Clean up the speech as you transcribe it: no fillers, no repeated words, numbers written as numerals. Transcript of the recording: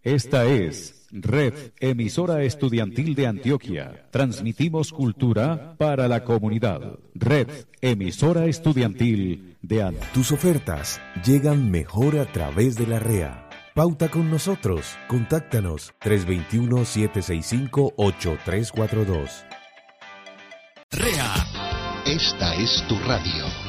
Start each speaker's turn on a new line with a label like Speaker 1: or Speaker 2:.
Speaker 1: Esta es Red Emisora Estudiantil de Antioquia. Transmitimos cultura para la comunidad. Red Emisora Estudiantil de Antioquia.
Speaker 2: Tus ofertas llegan mejor a través de la REA. Pauta con nosotros. Contáctanos 321-765-8342.
Speaker 3: REA. Esta es tu radio.